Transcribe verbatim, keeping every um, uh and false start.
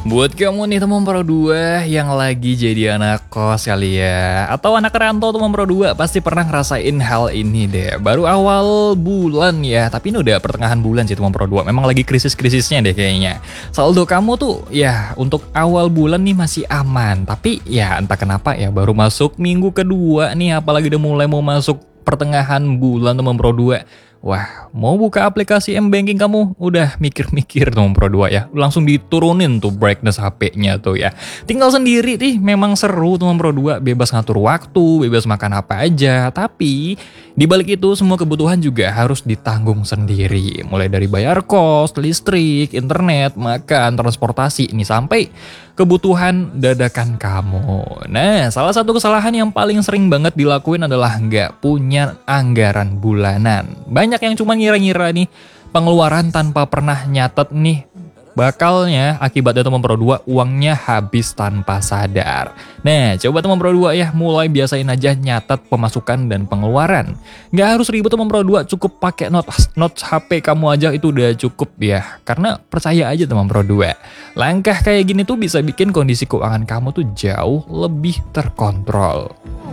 Buat kamu nih teman Pro dua yang lagi jadi anak kos kali ya, atau anak rantau teman Pro dua pasti pernah ngerasain hal ini deh. Baru awal bulan ya, tapi ini udah pertengahan bulan sih teman Pro dua. Memang lagi krisis-krisisnya deh kayaknya. Saldo kamu tuh ya untuk awal bulan nih masih aman, tapi ya entah kenapa ya baru masuk minggu kedua nih, apalagi udah mulai mau masuk pertengahan bulan teman Pro dua. Wah, mau buka aplikasi M-Banking kamu udah mikir-mikir teman Pro dua ya. Langsung diturunin tuh brightness H P-nya tuh ya. Tinggal sendiri nih, memang seru teman Pro dua, bebas ngatur waktu, bebas makan apa aja. Tapi di balik itu semua kebutuhan juga harus ditanggung sendiri. Mulai dari bayar kos, listrik, internet, makan, transportasi, ini sampai kebutuhan dadakan kamu. Nah, salah satu kesalahan yang paling sering banget dilakuin adalah nggak punya anggaran bulanan. Banyak yang cuma ngira-ngira nih pengeluaran tanpa pernah nyatet nih. Bakalnya akibatnya teman Pro dua uangnya habis tanpa sadar. Nah, coba teman Pro dua ya mulai biasain aja nyatet pemasukan dan pengeluaran. Nggak harus ribet teman Pro dua, cukup pakai notes notes H P kamu aja itu udah cukup ya. Karena percaya aja teman Pro dua, langkah kayak gini tuh bisa bikin kondisi keuangan kamu tuh jauh lebih terkontrol.